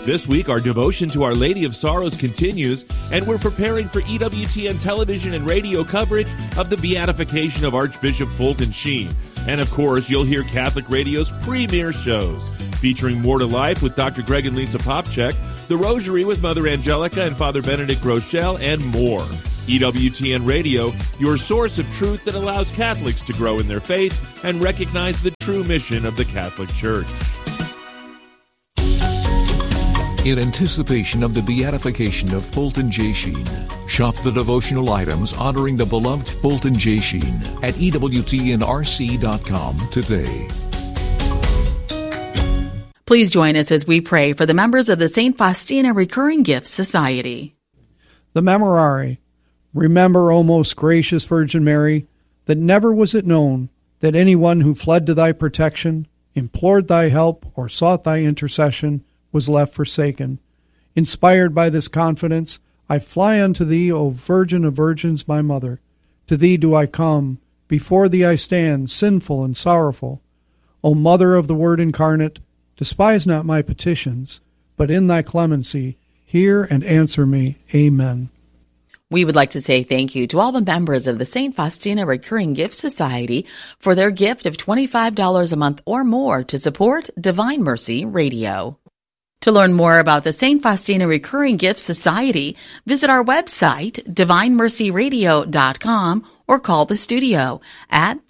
This week, our devotion to Our Lady of Sorrows continues, and we're preparing for EWTN television and radio coverage of the beatification of Archbishop Fulton Sheen. And of course, you'll hear Catholic Radio's premier shows, featuring More to Life with Dr. Greg and Lisa Popchak, The Rosary with Mother Angelica and Father Benedict Groeschel, and more. EWTN Radio, your source of truth that allows Catholics to grow in their faith and recognize the true mission of the Catholic Church. In anticipation of the beatification of Fulton J. Sheen, shop the devotional items honoring the beloved Fulton J. Sheen at EWTNRC.com today. Please join us as we pray for the members of the St. Faustina Recurring Gifts Society. The Memorare. Remember, O most gracious Virgin Mary, that never was it known that anyone who fled to thy protection, implored thy help, or sought thy intercession was left forsaken. Inspired by this confidence, I fly unto thee, O Virgin of Virgins, my Mother. To thee do I come, before thee I stand, sinful and sorrowful. O Mother of the Word incarnate, despise not my petitions, but in thy clemency hear and answer me. Amen. We would like to say thank you to all the members of the St. Faustina Recurring Gift Society for their gift of $25 a month or more to support Divine Mercy Radio. To learn more about the St. Faustina Recurring Gift Society, visit our website, divinemercyradio.com, or call the studio at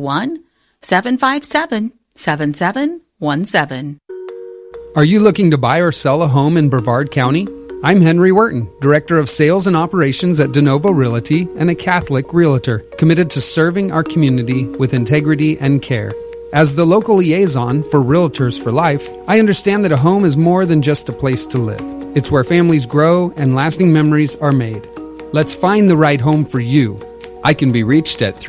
321-757-7717. Are you looking to buy or sell a home in Brevard County? I'm Henry Wharton, Director of Sales and Operations at DeNovo Realty and a Catholic Realtor, committed to serving our community with integrity and care. As the local liaison for Realtors for Life, I understand that a home is more than just a place to live. It's where families grow and lasting memories are made. Let's find the right home for you. I can be reached at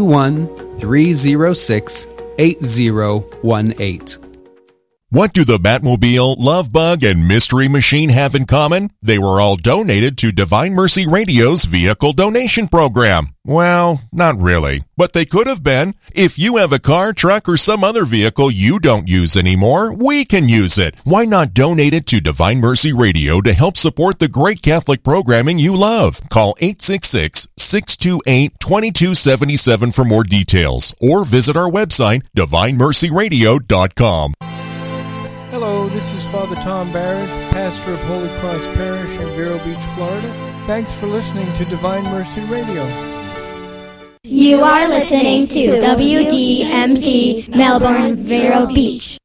321-306-8018. What do the Batmobile, Love Bug, and Mystery Machine have in common? They were all donated to Divine Mercy Radio's vehicle donation program. Well, not really, but they could have been. If you have a car, truck, or some other vehicle you don't use anymore, we can use it. Why not donate it to Divine Mercy Radio to help support the great Catholic programming you love? Call 866-628-2277 for more details, or visit our website, divinemercyradio.com. Hello, this is Father Tom Barrett, pastor of Holy Cross Parish in Vero Beach, Florida. Thanks for listening to Divine Mercy Radio. You are listening to WDMZ Melbourne, Vero Beach.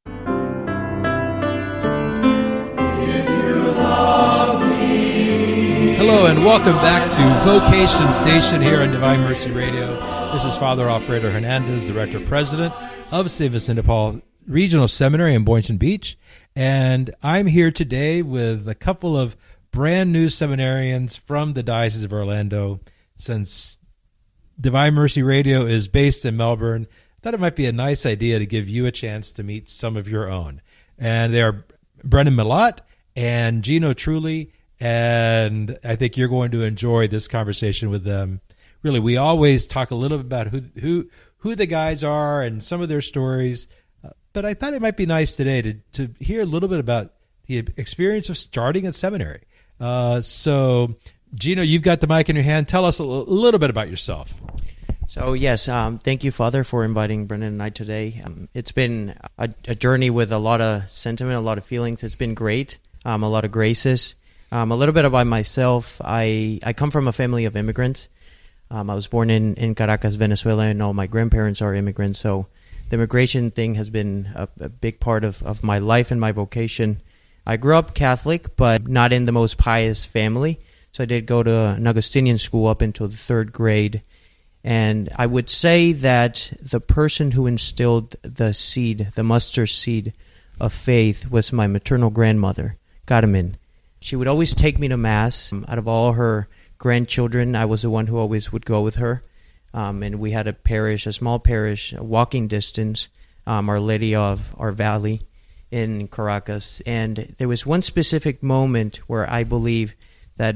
Hello and welcome back to Vocation Station here on Divine Mercy Radio. This is Father Alfredo Hernandez, the Rector-President of St. Vincent de Paul Regional Seminary in Boynton Beach, and I'm here today with a couple of brand new seminarians from the Diocese of Orlando. Since Divine Mercy Radio is based in Melbourne, I thought it might be a nice idea to give you a chance to meet some of your own. And they are Brennan Millott and Gino Trulli, and I think you're going to enjoy this conversation with them. Really, we always talk a little bit about who the guys are and some of their stories. But I thought it might be nice today to hear a little bit about the experience of starting at seminary. So, Gino, you've got the mic in your hand. Tell us a little bit about yourself. So, yes, thank you, Father, for inviting Brennan and I today. It's been a journey with a lot of sentiment, a lot of feelings. It's been great, a lot of graces. A little bit about myself. I come from a family of immigrants. I was born in Caracas, Venezuela, and all my grandparents are immigrants, so the immigration thing has been a big part of my life and my vocation. I grew up Catholic, but not in the most pious family. So I did go to an Augustinian school up until the 3rd grade. And I would say that the person who instilled the seed, the mustard seed of faith, was my maternal grandmother, Carmen. She would always take me to Mass. Out of all her grandchildren, I was the one who always would go with her. And we had a small parish, a walking distance, Our Lady of Our Valley in Caracas. And there was one specific moment where I believe that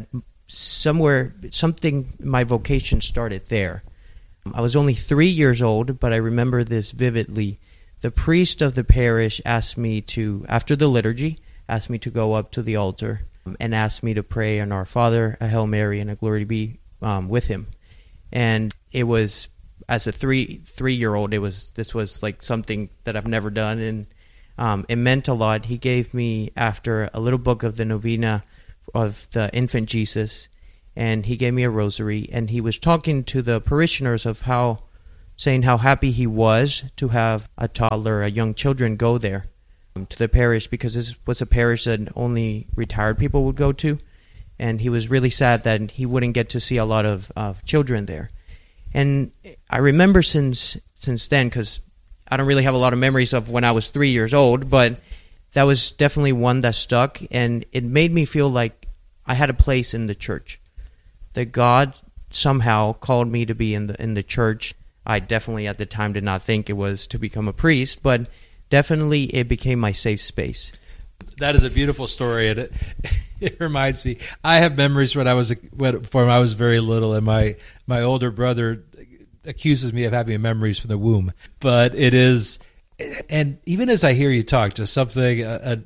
my vocation started there. I was only 3 years old, but I remember this vividly. The priest of the parish asked me to, after the liturgy, asked me to go up to the altar and asked me to pray an Our Father, a Hail Mary, and a Glory be with him. And it was, as a three-year-old, this was like something that I've never done, and it meant a lot. He gave me, after, a little book of the novena of the infant Jesus, and he gave me a rosary, and he was talking to the parishioners of saying how happy he was to have a toddler, a young children go there to the parish, because this was a parish that only retired people would go to, and he was really sad that he wouldn't get to see a lot of children there. And I remember since then, because I don't really have a lot of memories of when I was 3 years old, but that was definitely one that stuck, and it made me feel like I had a place in the church, that God somehow called me to be in the church. I definitely at the time did not think it was to become a priest, but definitely it became my safe space. That is a beautiful story, and it reminds me. I have memories when I was very little, and my older brother accuses me of having memories from the womb. But it is, and even as I hear you talk, just something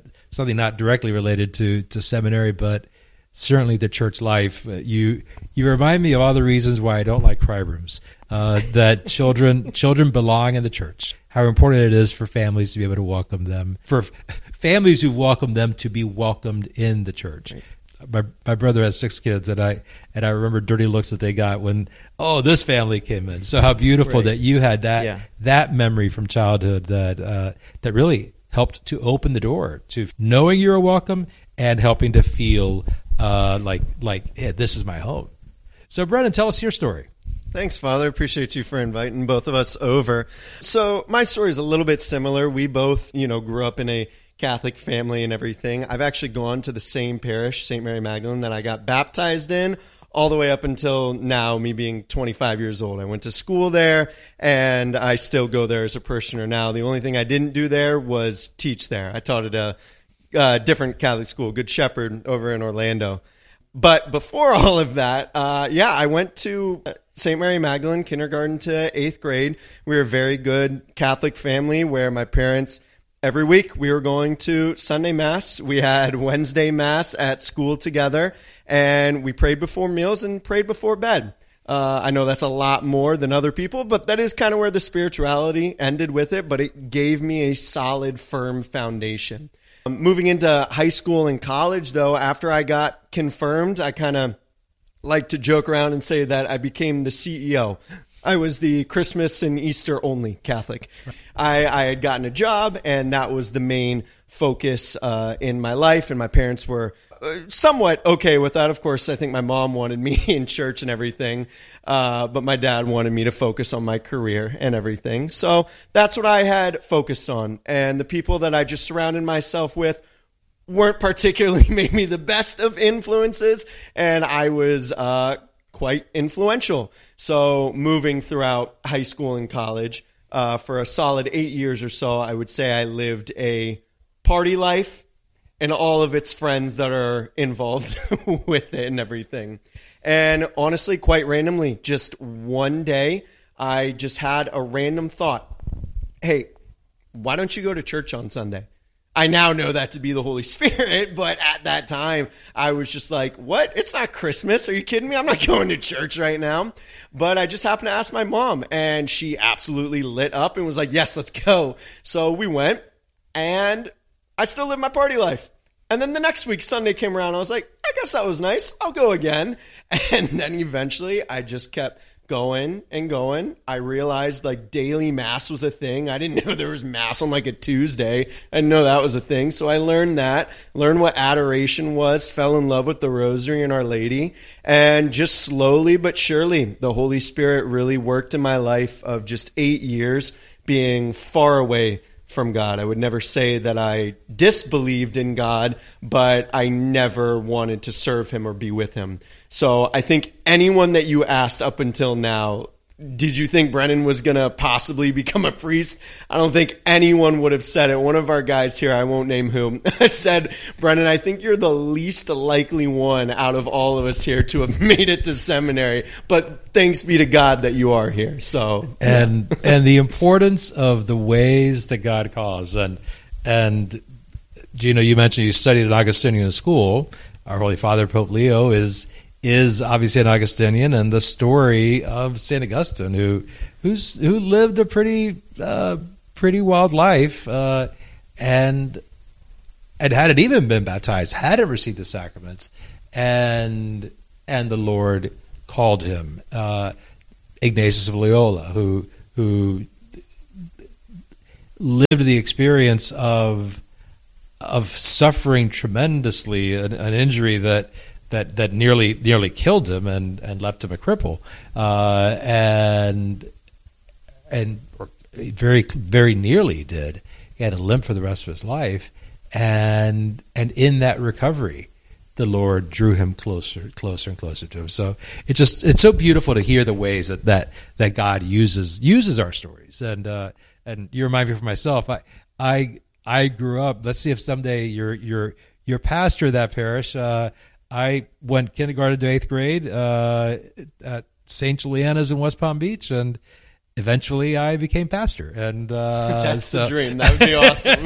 not directly related to seminary, but certainly to church life. You remind me of all the reasons why I don't like cry rooms. That children belong in the church. How important it is for families to be able to welcome them, for families who welcome them to be welcomed in the church. Right. My brother has 6 kids, and I remember dirty looks that they got when this family came in. So how beautiful that you had that memory from childhood that really helped to open the door to knowing you were welcome and helping to feel like hey, this is my home. So Brennan, tell us your story. Thanks, Father. Appreciate you for inviting both of us over. So my story is a little bit similar. We both, grew up in a Catholic family and everything. I've actually gone to the same parish, St. Mary Magdalene, that I got baptized in all the way up until now, me being 25 years old. I went to school there, and I still go there as a parishioner now. The only thing I didn't do there was teach there. I taught at a different Catholic school, Good Shepherd, over in Orlando. But before all of that, I went to St. Mary Magdalene, kindergarten to 8th grade. We were a very good Catholic family where my parents, every week we were going to Sunday Mass. We had Wednesday Mass at school together, and we prayed before meals and prayed before bed. I know that's a lot more than other people, but that is kind of where the spirituality ended with it, but it gave me a solid, firm foundation. Moving into high school and college, though, after I got confirmed, I kind of like to joke around and say that I became the CEO. I was the Christmas and Easter only Catholic. I had gotten a job, and that was the main focus in my life, and my parents were somewhat okay with that. Of course, I think my mom wanted me in church and everything, but my dad wanted me to focus on my career and everything. So that's what I had focused on. And the people that I just surrounded myself with weren't particularly made me the best of influences, and I was quite influential. So moving throughout high school and college, for a solid 8 years or so, I would say I lived a party life and all of its friends that are involved with it and everything. And honestly, quite randomly, just one day, I just had a random thought. Hey, why don't you go to church on Sunday? I now know that to be the Holy Spirit, but at that time, I was just like, what? It's not Christmas. Are you kidding me? I'm not going to church right now. But I just happened to ask my mom, and she absolutely lit up and was like, yes, let's go. So we went, and I still live my party life. And then the next week, Sunday came around. I was like, I guess that was nice. I'll go again. And then eventually, I just kept going and going. I realized like daily mass was a thing. I didn't know there was mass on like a Tuesday. I didn't know that was a thing. So I learned what adoration was, fell in love with the rosary and Our Lady. And just slowly but surely, the Holy Spirit really worked in my life of just 8 years being far away from God. I would never say that I disbelieved in God, but I never wanted to serve him or be with him. So I think anyone that you asked up until now, did you think Brennan was going to possibly become a priest? I don't think anyone would have said it. One of our guys here, I won't name who, said, Brennan, I think you're the least likely one out of all of us here to have made it to seminary. But thanks be to God that you are here. So and the importance of the ways that God calls, and Gino, you mentioned you studied at Augustinian school. Our Holy Father, Pope Leo, is obviously an Augustinian, and the story of St. Augustine, who lived a pretty wild life, and hadn't even been baptized, hadn't received the sacraments, and the Lord called him. Ignatius of Loyola, who lived the experience of suffering tremendously, an injury that nearly killed him and left him a cripple, and very very nearly did. He had a limp for the rest of his life, and in that recovery, the Lord drew him closer and closer to him. So it's so beautiful to hear the ways that God uses our stories. And you remind me for myself. I grew up. Let's see if someday you're pastor of that parish. I went kindergarten to 8th grade at St. Juliana's in West Palm Beach, and eventually I became pastor. And that's the dream. That would be awesome.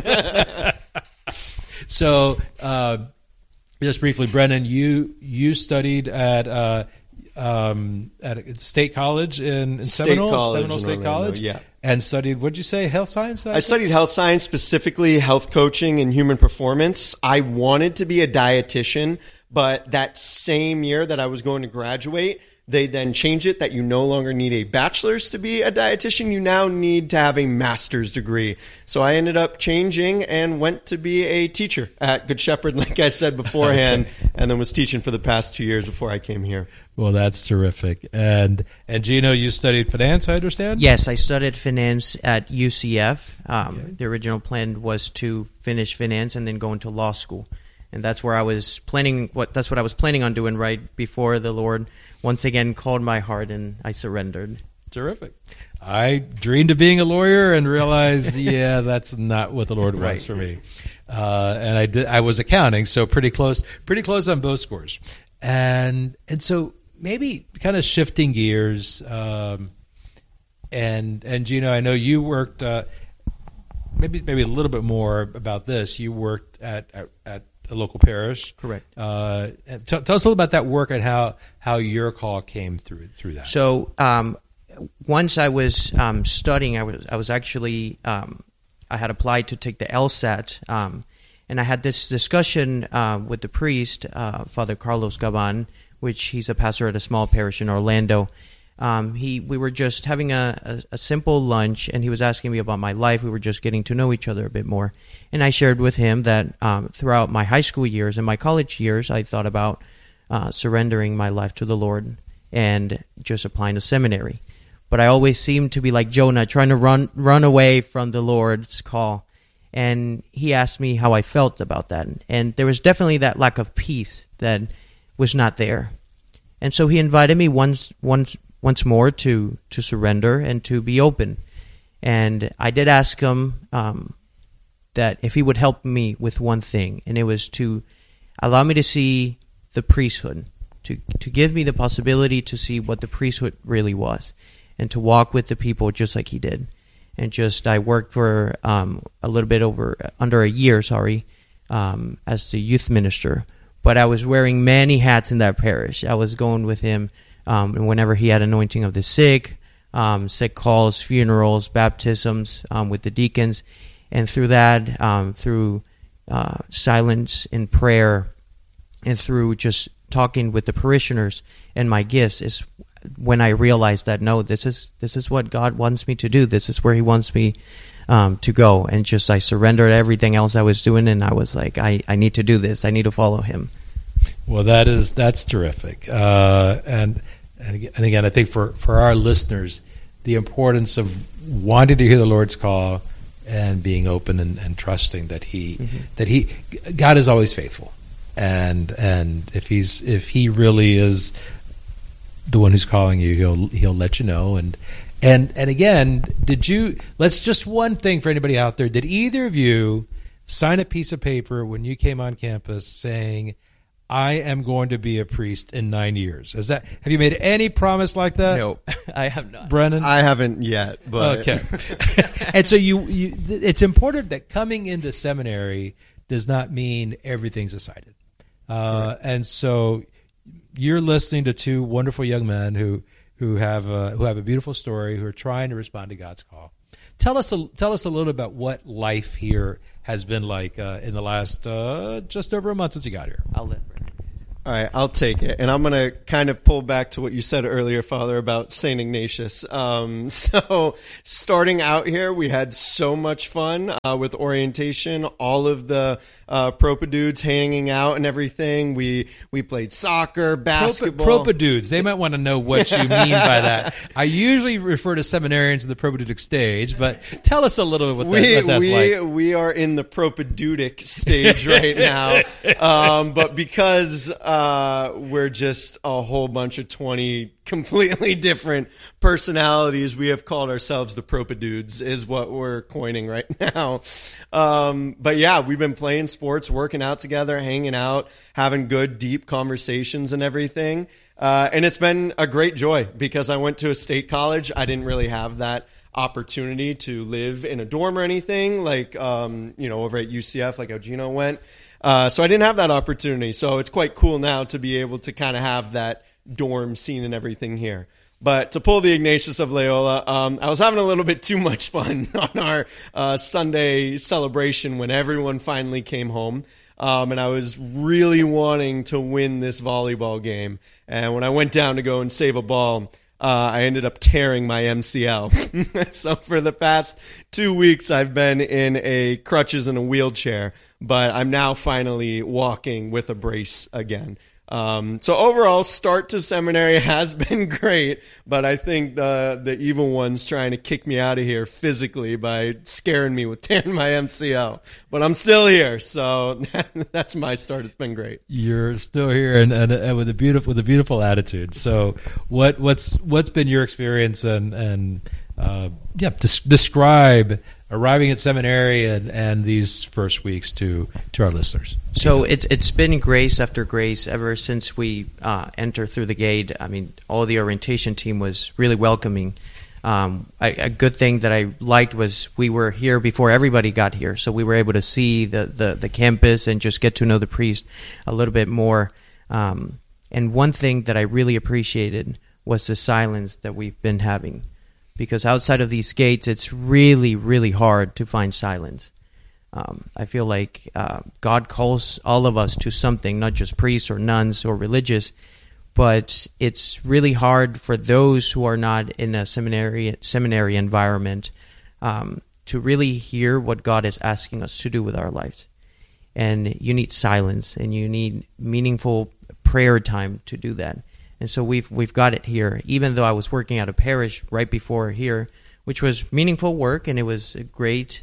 So, just briefly, Brennan, you studied at State College in Seminole State College. Yeah. And studied, what did you say, health science? I studied health science, specifically health coaching and human performance. I wanted to be a dietitian, but that same year that I was going to graduate, they then changed it that you no longer need a bachelor's to be a dietitian. You now need to have a master's degree. So I ended up changing and went to be a teacher at Good Shepherd, like I said beforehand, and then was teaching for the past 2 years before I came here. Well, that's terrific. And Gino, you studied finance, I understand? Yes, I studied finance at UCF. The original plan was to finish finance and then go into law school. And that's where I was planning. That's what I was planning on doing right before the Lord once again called my heart, and I surrendered. Terrific. I dreamed of being a lawyer and realized, that's not what the Lord wants for me. And I was accounting, so pretty close on both scores. And so maybe kind of shifting gears. And Gino, I know you worked maybe a little bit more about this. You worked at a local parish. Correct. Tell us a little about that work and how your call came through that. So once I was studying, I was actually I had applied to take the LSAT, and I had this discussion with the priest, Father Carlos Gaban, which he's a pastor at a small parish in Orlando. We were just having a simple lunch, and he was asking me about my life. We were just getting to know each other a bit more. And I shared with him that throughout my high school years and my college years, I thought about surrendering my life to the Lord and just applying to seminary. But I always seemed to be like Jonah, trying to run away from the Lord's call. And he asked me how I felt about that. And there was definitely that lack of peace that was not there. And so he invited me once more to surrender and to be open. And I did ask him that if he would help me with one thing, and it was to allow me to see the priesthood, to give me the possibility to see what the priesthood really was, and to walk with the people just like he did. And I worked for a little bit under a year, as the youth minister. But I was wearing many hats in that parish. I was going with him and whenever he had anointing of the sick calls, funerals, baptisms with the deacons. And through that, through silence and prayer, and through just talking with the parishioners and my gifts, is when I realized that, no, this is what God wants me to do. This is where he wants me to go. And I surrendered everything else I was doing, and I was like, I need to do this. I need to follow him. Well, that's terrific. And again, I think for our listeners, the importance of wanting to hear the Lord's call and being open and trusting that God is always faithful. And if he really is the one who's calling you, he'll let you know. And again, let's just one thing for anybody out there. Did either of you sign a piece of paper when you came on campus saying, I am going to be a priest in 9 years? Have you made any promise like that? No, I have not. Brennan? I haven't yet, but okay. And so you it's important that coming into seminary does not mean everything's decided. And so you're listening to two wonderful young men who have a beautiful story, who are trying to respond to God's call. Tell us a little about what life here has been like in the last just over a month since you got here. I'll let Brandon. All right, I'll take it. And I'm going to kind of pull back to what you said earlier, Father, about St. Ignatius. So starting out here, we had so much fun with orientation, all of the propadudes hanging out and everything. We played soccer, basketball. Propadudes, they might want to know what you mean by that. I usually refer to seminarians in the propadudic stage, but tell us a little bit what that's like. We are in the propadudic stage right now, but because we're just a whole bunch of 20 completely different personalities, we have called ourselves the propadudes, is what we're coining right now. But yeah, we've been playing sports, working out together, hanging out, having good, deep conversations and everything. And it's been a great joy because I went to a state college. I didn't really have that opportunity to live in a dorm or anything like, over at UCF, like how Gino went. So I didn't have that opportunity. So it's quite cool now to be able to kind of have that dorm scene and everything here. But to pull the Ignatius of Loyola, I was having a little bit too much fun on our Sunday celebration when everyone finally came home. And I was really wanting to win this volleyball game. And when I went down to go and save a ball, I ended up tearing my MCL. So for the past 2 weeks, I've been in a crutches and a wheelchair, but I'm now finally walking with a brace again. So overall, start to seminary has been great, but I think the evil one's trying to kick me out of here physically by scaring me with tearing my MCL. But I'm still here, so that's my start. It's been great. You're still here, and with a beautiful attitude. So what's been your experience and describe arriving at seminary and these first weeks to our listeners. So it's been grace after grace ever since we enter through the gate. I mean, all the orientation team was really welcoming. A good thing that I liked was we were here before everybody got here, so we were able to see the campus and just get to know the priest a little bit more. And one thing that I really appreciated was the silence that we've been having. Because outside of these gates, it's really, really hard to find silence. I feel like God calls all of us to something, not just priests or nuns or religious, but it's really hard for those who are not in a seminary environment to really hear what God is asking us to do with our lives. And you need silence, and you need meaningful prayer time to do that. And so we've got it here, even though I was working at a parish right before here, which was meaningful work, and it was great.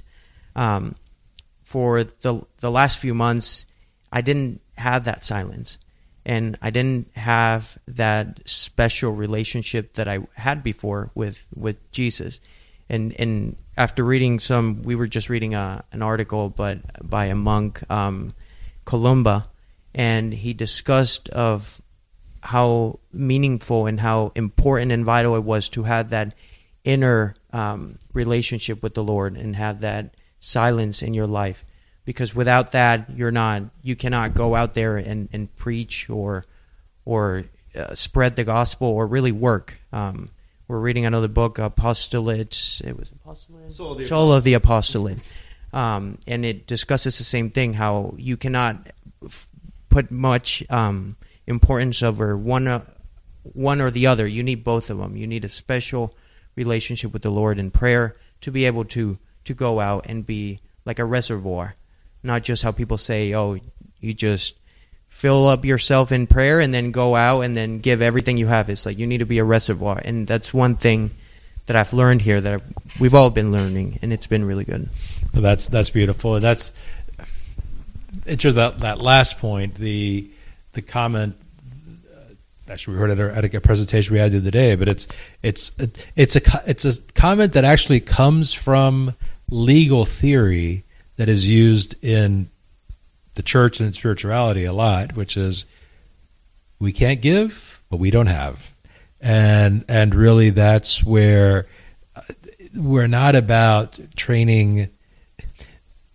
For the last few months, I didn't have that silence, and I didn't have that special relationship that I had before with Jesus. And after reading we were just reading an article by a monk, Columba, and he discussed of how meaningful and how important and vital it was to have that inner relationship with the Lord and have that silence in your life. Because without that, you cannot go out there and preach or spread the gospel or really work. We're reading another book, Apostolate. It was Apostolate? Soul of the Apostolate. And it discusses the same thing, how you cannot put much importance over one or the other. You need both of them. You need a special relationship with the Lord in prayer to be able to go out and be like a reservoir, not just how people say, oh, you just fill up yourself in prayer and then go out and then give everything you have. It's like you need to be a reservoir, and that's one thing that I've learned here that we've all been learning, and it's been really good. Well, that's beautiful, and that's interesting. That last point, the comment. Actually, we heard it at a presentation we had the other day, but it's a comment that actually comes from legal theory that is used in the church and in spirituality a lot, which is we can't give what we don't have, and really that's where we're not about training.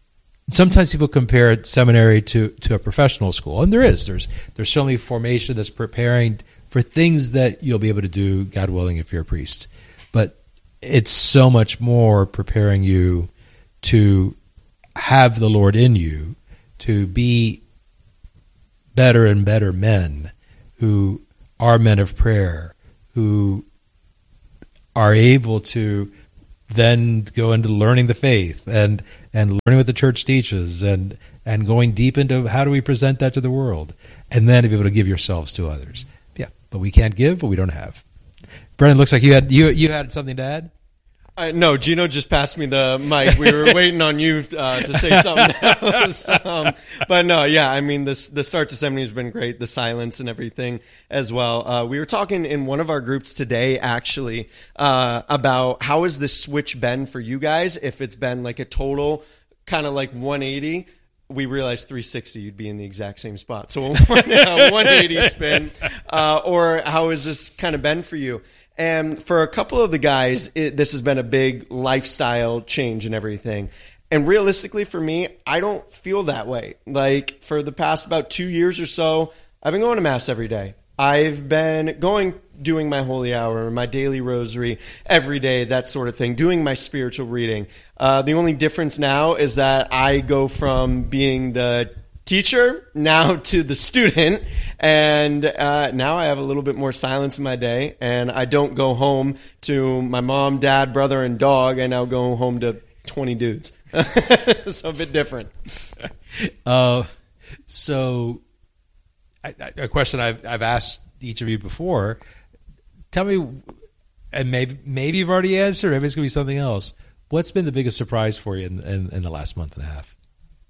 sometimes people compare seminary to a professional school, and there's certainly formation that's preparing for things that you'll be able to do, God willing, if you're a priest. But it's so much more preparing you to have the Lord in you, to be better and better men who are men of prayer, who are able to then go into learning the faith and learning what the church teaches and going deep into how do we present that to the world, and then to be able to give yourselves to others. Yeah, but we can't give what we don't have. Brennan, looks like you had something to add? No, Gino just passed me the mic. We were waiting on you to say something else. But no, yeah, I mean, the start to seminary has been great, the silence and everything as well. We were talking in one of our groups today, actually, about how has this switch been for you guys, if it's been like a total kind of like 180. We realized 360, you'd be in the exact same spot. So 180 spin, or how has this kind of been for you? And for a couple of the guys, this has been a big lifestyle change and everything. And realistically for me, I don't feel that way. Like for the past about 2 years or so, I've been going to Mass every day. I've been doing my holy hour, my daily rosary every day, that sort of thing, doing my spiritual reading. The only difference now is that I go from being the teacher now to the student, and now I have a little bit more silence in my day, and I don't go home to my mom, dad, brother, and dog. I now go home to 20 dudes. So a bit different. So a question I've asked each of you before, tell me, and maybe you've already answered, maybe it's going to be something else. What's been the biggest surprise for you in the last month and a half?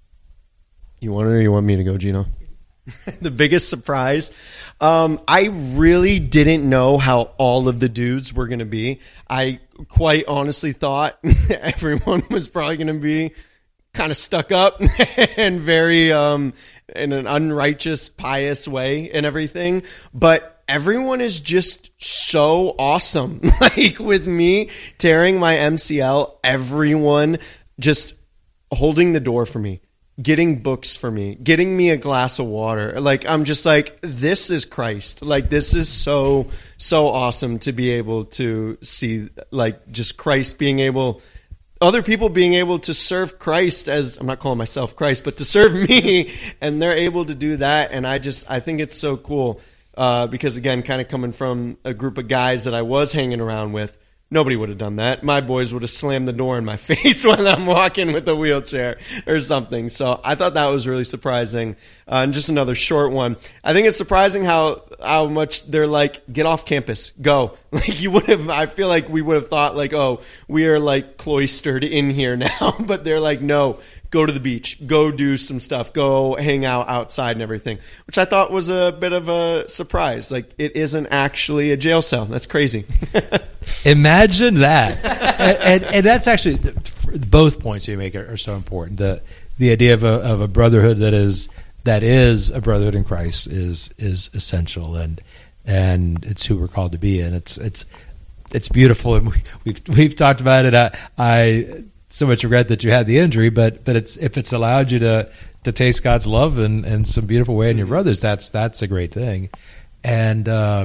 You want it or you want me to go, Gino? The biggest surprise? I really didn't know how all of the dudes were going to be. I quite honestly thought everyone was probably going to be kind of stuck up and very in an unrighteous, pious way and everything. But everyone is just so awesome. Like with me tearing my MCL, everyone just holding the door for me, getting books for me, getting me a glass of water. Like, I'm just like, this is Christ. Like, this is so, so awesome to be able to see, like, just Christ being able, other people being able to serve Christ as, I'm not calling myself Christ, but to serve me, and they're able to do that. And I think it's so cool because, again, kind of coming from a group of guys that I was hanging around with, nobody would have done that. My boys would have slammed the door in my face when I'm walking with a wheelchair or something. So I thought that was really surprising. And just another short one. I think it's surprising how much they're like, get off campus, go. Like you would have, I feel like we would have thought like, oh, we are like cloistered in here now. But they're like, no, go to the beach, go do some stuff, go hang out outside and everything, which I thought was a bit of a surprise. Like it isn't actually a jail cell. That's crazy. Imagine that. and that's actually, both points you make are so important. The idea of a brotherhood that is a brotherhood in Christ is essential, and it's who we're called to be, and it's beautiful, and we've talked about it. I so much regret that you had the injury, but if it's allowed you to taste God's love in some beautiful way in your brothers, that's a great thing, and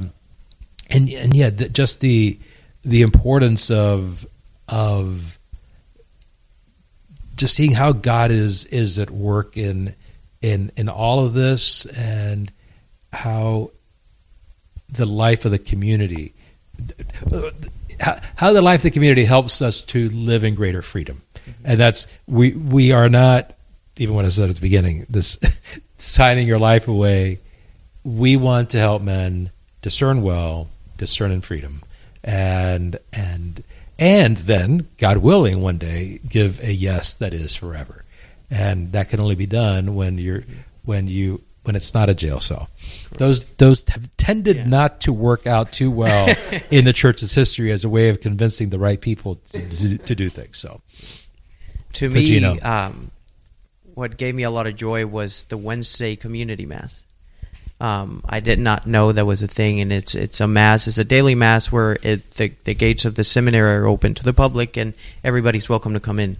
yeah, just the importance of just seeing how God is at work in all of this, and how the life of the community, how the life of the community helps us to live in greater freedom. And that's, we are not, even what I said at the beginning, this signing your life away. We want to help men discern well, discern in freedom, and then, God willing, one day give a yes that is forever. And that can only be done when it's not a jail cell. Those have tended not to work out too well in the church's history as a way of convincing the right people to do things. So, to me, what gave me a lot of joy was the Wednesday community mass. I did not know that was a thing, and it's a mass. It's a daily mass where the gates of the seminary are open to the public, and everybody's welcome to come in.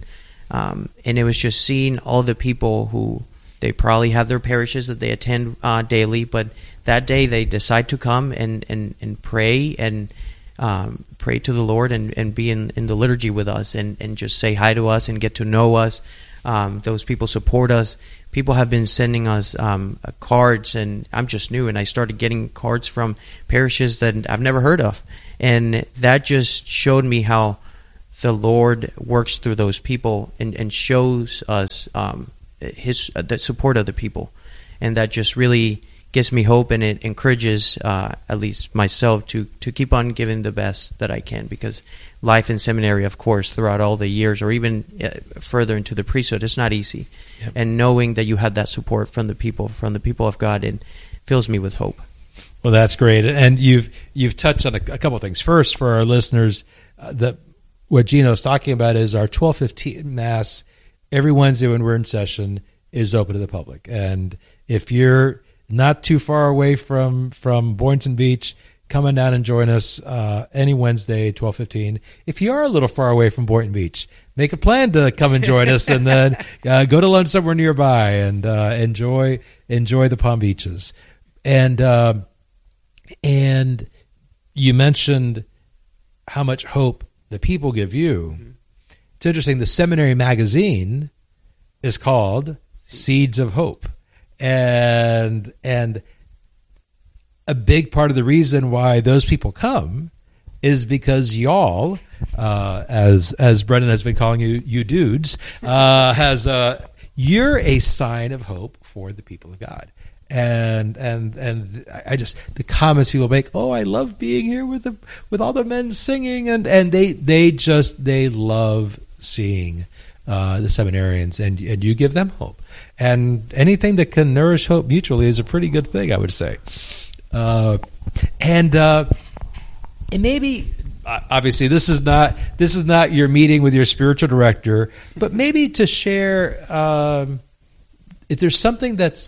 And it was just seeing all the people who, they probably have their parishes that they attend daily, but that day they decide to come and pray and pray to the Lord and be in the liturgy with us and just say hi to us and get to know us. Those people support us. People have been sending us cards, and I'm just new, and I started getting cards from parishes that I've never heard of. And that just showed me how the Lord works through those people and shows us the support of the people. And that just really gives me hope, and it encourages at least myself to keep on giving the best that I can, because life in seminary, of course, throughout all the years, or even further into the priesthood, it's not easy. Yep. And knowing that you have that support from the people of God, it fills me with hope. Well, that's great. And you've touched on a couple of things. First, for our listeners, what Gino's talking about is our 12:15 Mass every Wednesday when we're in session is open to the public. And if you're not too far away from Boynton Beach, come on down and join us any Wednesday, 12:15. If you are a little far away from Boynton Beach, make a plan to come and join us, and then go to lunch somewhere nearby and enjoy the Palm Beaches. And you mentioned how much hope the people give you. Mm-hmm. It's interesting. The seminary magazine is called Seeds of Hope. And a big part of the reason why those people come is because y'all, as Brendan has been calling you dudes, you're a sign of hope for the people of God. And I just, the comments people make, oh, I love being here with all the men singing, and they love seeing the seminarians, and you give them hope. And anything that can nourish hope mutually is a pretty good thing, I would say. And maybe, obviously, this is not your meeting with your spiritual director, but maybe to share if there's something that's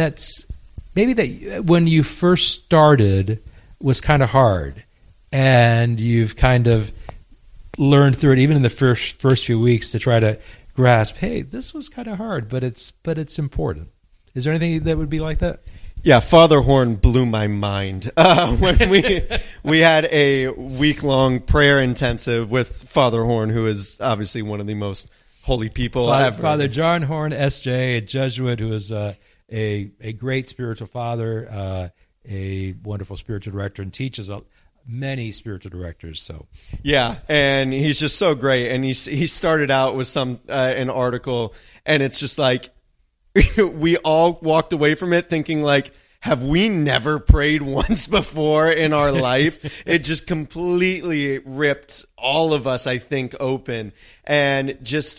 maybe that when you first started was kind of hard, and you've kind of learned through it, even in the first few weeks, to try to grasp, hey, this was kind of hard, but it's important. Is there anything that would be like that? Yeah, Father Horn blew my mind when we had a week-long prayer intensive with Father Horn, who is obviously one of the most holy people ever. Father John Horn, S.J., a Jesuit who is a great spiritual father, a wonderful spiritual director, and teaches many spiritual directors. So yeah, and he's just so great. And he started out with an article, and it's just like we all walked away from it thinking, like, have we never prayed once before in our life? It just completely ripped all of us, I think, open. And just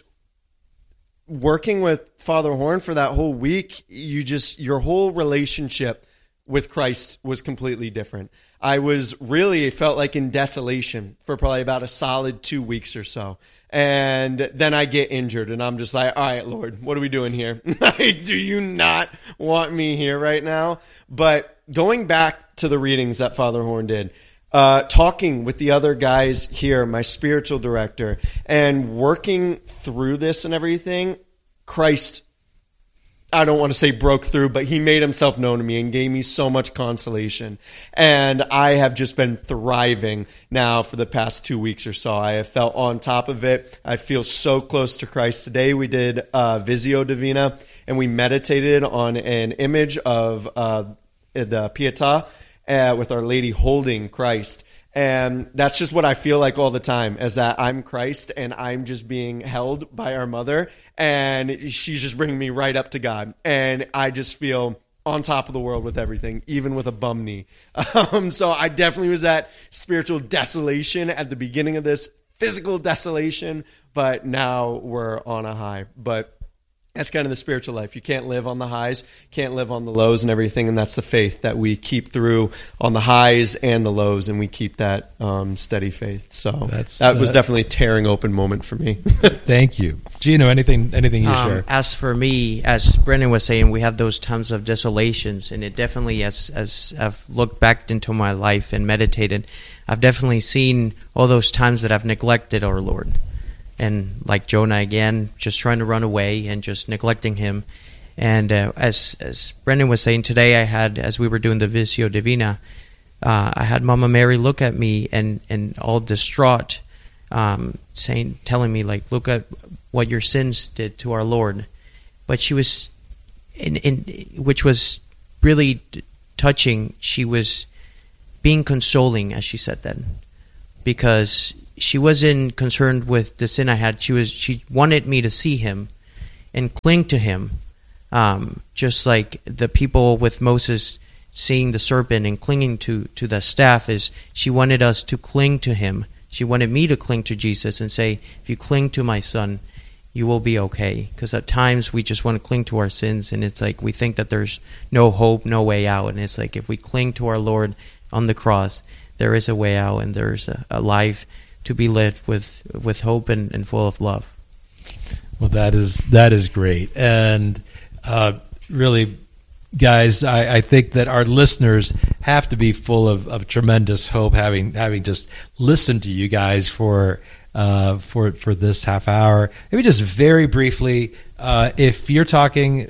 working with Father Horn for that whole week, your whole relationship with Christ was completely different. I felt like in desolation for probably about a solid 2 weeks or so. And then I get injured, and I'm just like, all right, Lord, what are we doing here? Do you not want me here right now? But going back to the readings that Father Horn did, talking with the other guys here, my spiritual director, and working through this and everything, Christ, I don't want to say broke through, but he made himself known to me and gave me so much consolation. And I have just been thriving now for the past 2 weeks or so. I have felt on top of it. I feel so close to Christ. Today we did Visio Divina, and we meditated on an image of the Pietà with Our Lady holding Christ. And that's just what I feel like all the time, is that I'm Christ and I'm just being held by our mother, and she's just bringing me right up to God. And I just feel on top of the world with everything, even with a bum knee. So I definitely was at spiritual desolation at the beginning of this, physical desolation, but now we're on a high. But that's kind of the spiritual life. You can't live on the highs, can't live on the lows and everything, and that's the faith that we keep through on the highs and the lows, and we keep that steady faith. So that was definitely a tearing open moment for me. Thank you. Gino, anything you share? As for me, as Brendan was saying, we have those times of desolations, and it definitely, as I've looked back into my life and meditated, I've definitely seen all those times that I've neglected our Lord. and like Jonah again, just trying to run away and just neglecting him. And as Brendan was saying today, as we were doing the Visio Divina, I had Mama Mary look at me and all distraught, telling me, like, look at what your sins did to our Lord. But she was, which was really touching, she was being consoling, as she said that, because she wasn't concerned with the sin I had. She wanted me to see him and cling to him, just like the people with Moses seeing the serpent and clinging to the staff. Is she wanted us to cling to him. She wanted me to cling to Jesus and say, if you cling to my son, you will be okay. Because at times we just want to cling to our sins, and it's like we think that there's no hope, no way out. And it's like if we cling to our Lord on the cross, there is a way out, and there's a life to be lived with hope and full of love. Well, that is great. And really, guys, I think that our listeners have to be full of tremendous hope, having just listened to you guys for this half hour. Maybe just very briefly, if you're talking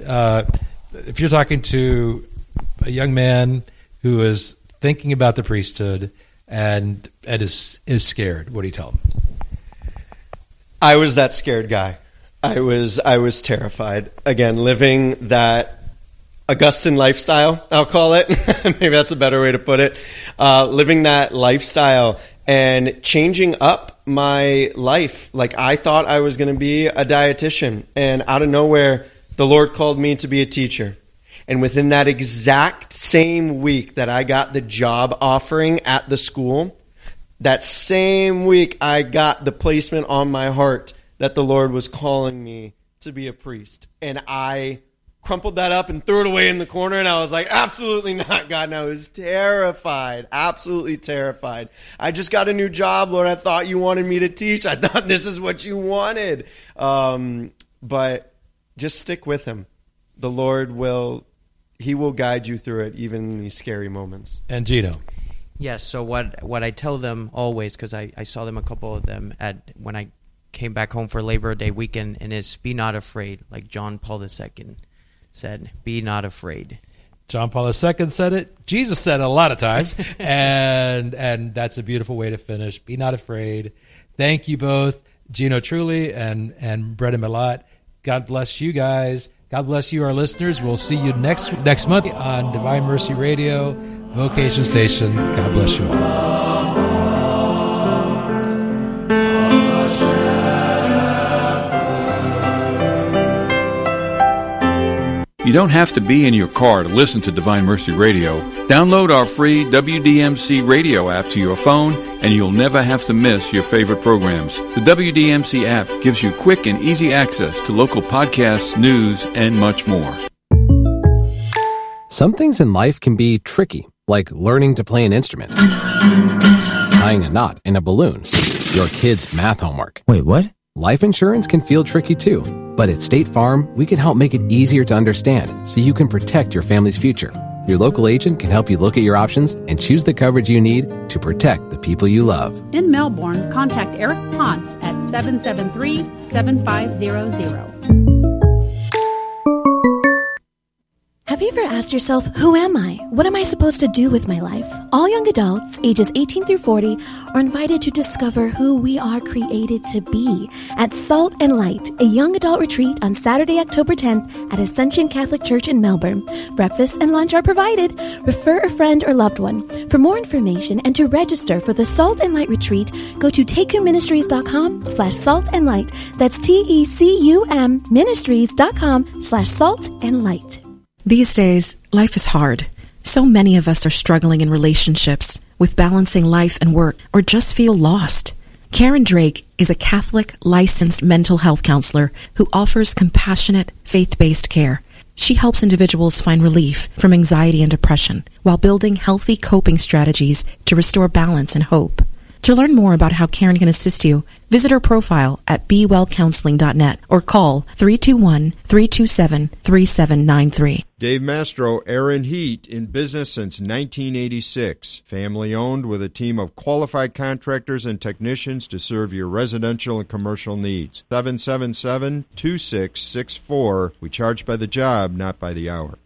to a young man who is thinking about the priesthood and is scared, what do you tell him? I was that scared guy. I was terrified. Again, living that Augustine lifestyle, I'll call it. Maybe that's a better way to put it. Living that lifestyle and changing up my life. Like, I thought I was going to be a dietitian, and out of nowhere, the Lord called me to be a teacher. And within that exact same week that I got the job offering at the school, that same week I got the placement on my heart that the Lord was calling me to be a priest. And I crumpled that up and threw it away in the corner, and I was like, absolutely not, God. And I was terrified, absolutely terrified. I just got a new job, Lord. I thought you wanted me to teach. I thought this is what you wanted. But just stick with him. The Lord will guide you through it, even in these scary moments. And Gino? Yes, so what I tell them always, because I saw them, a couple of them, when I came back home for Labor Day weekend, and it's be not afraid, like John Paul II said, be not afraid. John Paul II said it. Jesus said it a lot of times. and that's a beautiful way to finish. Be not afraid. Thank you both, Gino Trulli and Brendan Milat. God bless you guys. God bless you, our listeners. We'll see you next month on Divine Mercy Radio, Vocation Station. God bless you all. You don't have to be in your car to listen to Divine Mercy Radio. Download our free WDMC radio app to your phone, and you'll never have to miss your favorite programs. The WDMC app gives you quick and easy access to local podcasts, news, and much more. Some things in life can be tricky, like learning to play an instrument, tying a knot in a balloon, your kid's math homework. Wait, what? Life insurance can feel tricky too, but at State Farm, we can help make it easier to understand so you can protect your family's future. Your local agent can help you look at your options and choose the coverage you need to protect the people you love. In Melbourne, contact Eric Ponce at 773-7500. Have you ever asked yourself, who am I? What am I supposed to do with my life? All young adults, ages 18 through 40, are invited to discover who we are created to be at Salt and Light, a young adult retreat on Saturday, October 10th at Ascension Catholic Church in Melbourne. Breakfast and lunch are provided. Refer a friend or loved one. For more information and to register for the Salt and Light retreat, go to TecumMinistries.com/saltandlight. That's TECUM Ministries.com/saltandlight. These days, life is hard. So many of us are struggling in relationships, with balancing life and work, or just feel lost. Karen Drake is a Catholic licensed mental health counselor who offers compassionate, faith-based care. She helps individuals find relief from anxiety and depression while building healthy coping strategies to restore balance and hope. To learn more about how Karen can assist you, visit her profile at bewellcounseling.net or call 321-327-3793. Dave Mastro, Air and Heat, in business since 1986. Family owned with a team of qualified contractors and technicians to serve your residential and commercial needs. 777-2664. We charge by the job, not by the hour.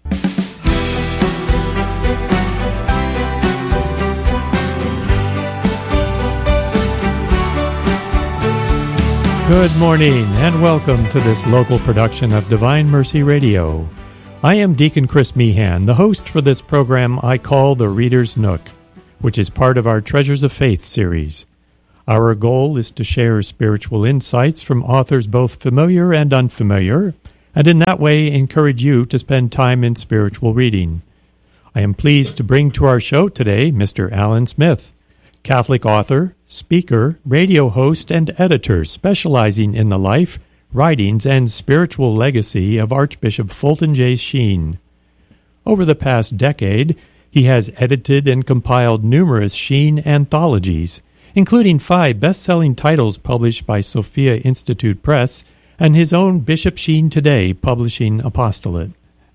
Good morning and welcome to this local production of Divine Mercy Radio. I am Deacon Chris Meehan, the host for this program I call The Reader's Nook, which is part of our Treasures of Faith series. Our goal is to share spiritual insights from authors both familiar and unfamiliar, and in that way encourage you to spend time in spiritual reading. I am pleased to bring to our show today Mr. Alan Smith, Catholic author, speaker, radio host, and editor specializing in the life, writings, and spiritual legacy of Archbishop Fulton J. Sheen. Over the past decade, he has edited and compiled numerous Sheen anthologies, including 5 best-selling titles published by Sophia Institute Press and his own Bishop Sheen Today publishing apostolate.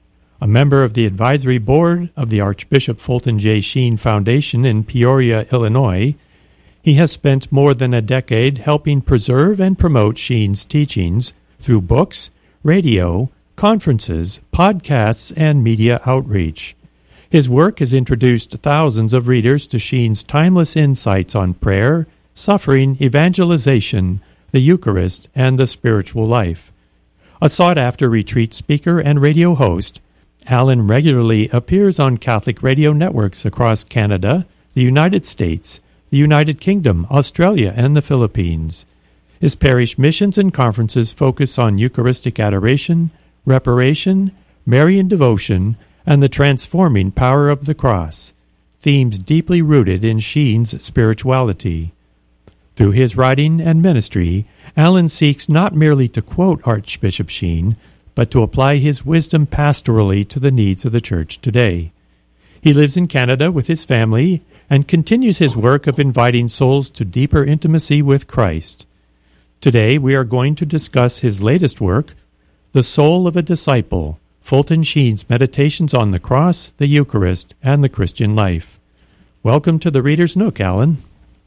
A member of the advisory board of the Archbishop Fulton J. Sheen Foundation in Peoria, Illinois, he has spent more than a decade helping preserve and promote Sheen's teachings through books, radio, conferences, podcasts, and media outreach. His work has introduced thousands of readers to Sheen's timeless insights on prayer, suffering, evangelization, the Eucharist, and the spiritual life. A sought-after retreat speaker and radio host, Alan regularly appears on Catholic radio networks across Canada, the United States, the United Kingdom, Australia, and the Philippines. His parish missions and conferences focus on Eucharistic adoration, reparation, Marian devotion, and the transforming power of the cross, themes deeply rooted in Sheen's spirituality. Through his writing and ministry, Alan seeks not merely to quote Archbishop Sheen, but to apply his wisdom pastorally to the needs of the Church today. He lives in Canada with his family and continues his work of inviting souls to deeper intimacy with Christ. Today we are going to discuss his latest work, The Soul of a Disciple, Fulton Sheen's Meditations on the Cross, the Eucharist, and the Christian Life. Welcome to the Reader's Nook, Alan.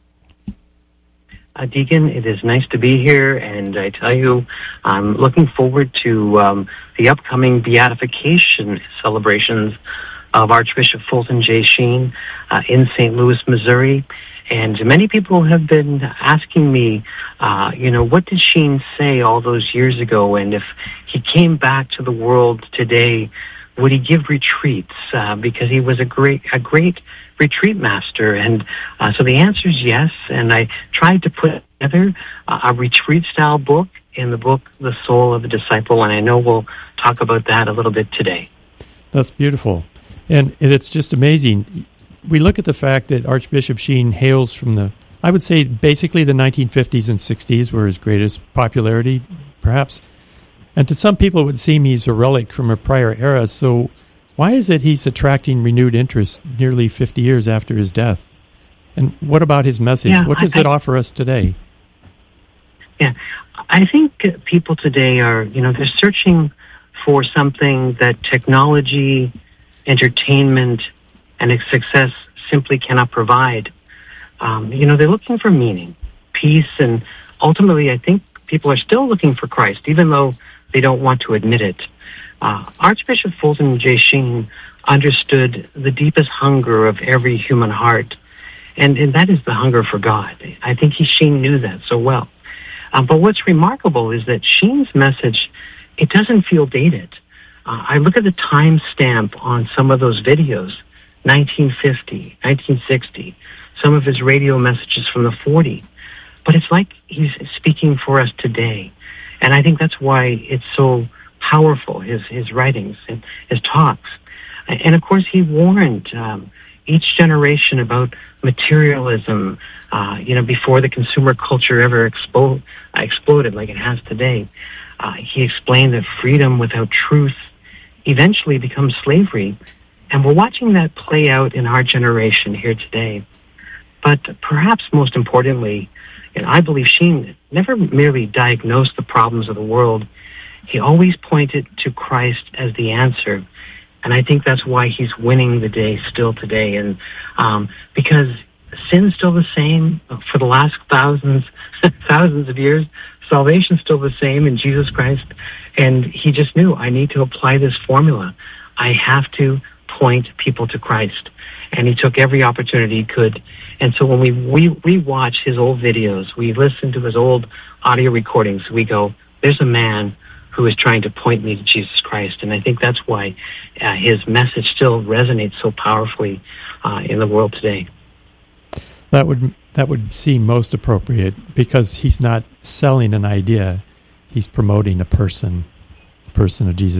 Deacon, it is nice to be here, and I tell you, I'm looking forward to the upcoming beatification celebrations of Archbishop Fulton J. Sheen in St. Louis, Missouri. And many people have been asking me, what did Sheen say all those years ago? And if he came back to the world today, would he give retreats? Because he was a great retreat master. And so the answer is yes. And I tried to put together a retreat-style book in the book, The Soul of a Disciple. And I know we'll talk about that a little bit today. That's beautiful. And it's just amazing. We look at the fact that Archbishop Sheen hails from I would say basically the 1950s and 60s were his greatest popularity, perhaps. And to some people it would seem he's a relic from a prior era. So why is it he's attracting renewed interest nearly 50 years after his death? And what about his message? What does it offer us today? Yeah, I think people today are, they're searching for something that technology, entertainment, and success simply cannot provide. They're looking for meaning, peace, and ultimately I think people are still looking for Christ, even though they don't want to admit it. Archbishop Fulton J. Sheen understood the deepest hunger of every human heart, and that is the hunger for God. I think Sheen knew that so well. But what's remarkable is that Sheen's message, it doesn't feel dated. I look at the time stamp on some of those videos, 1950, 1960, some of his radio messages from the 40s. But it's like he's speaking for us today. And I think that's why it's so powerful, his writings and his talks. And of course, he warned each generation about materialism, before the consumer culture ever exploded like it has today. He explained that freedom without truth eventually becomes slavery. And we're watching that play out in our generation here today. But perhaps most importantly, and I believe Sheen never merely diagnosed the problems of the world. He always pointed to Christ as the answer. And I think that's why he's winning the day still today. And because sin's still the same for the last thousands of years. Salvation's still the same in Jesus Christ. And he just knew, I need to apply this formula. I have to point people to Christ. And he took every opportunity he could. And so when we watch his old videos, we listen to his old audio recordings, we go, there's a man who is trying to point me to Jesus Christ. And I think that's why his message still resonates so powerfully in the world today. That would seem most appropriate, because he's not selling an idea. He's promoting a person of Jesus